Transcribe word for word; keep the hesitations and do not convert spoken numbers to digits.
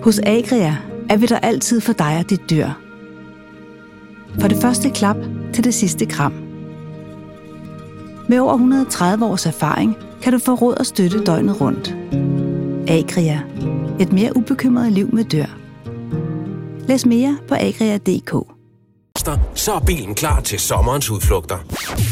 Hos Agria er vi der altid for dig og dit dyr. For det første klap til det sidste kram. Med over et hundrede og tredive års erfaring kan du få råd og støtte døgnet rundt. Agria. Et mere ubekymret liv med dyr. Læs mere på agria punktum d k. Så er bilen klar til sommerens udflugter.